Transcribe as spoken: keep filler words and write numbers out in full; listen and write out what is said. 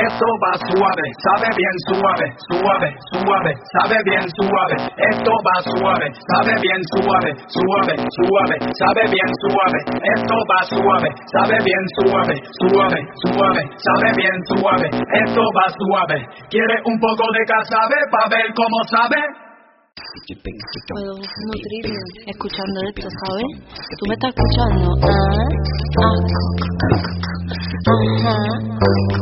Esto va suave, sabe bien suave, suave, suave, sabe bien suave. Esto va suave, sabe bien suave, suave, suave, sabe bien suave. Esto va suave, sabe bien suave, suave, suave, sabe bien suave. Esto va suave. ¿Quiere un poco de casabe para ver cómo sabe? Puedo nutrirme escuchando esto, ¿sabes? ¿Tú me estás escuchando? Ah, ah, ajá.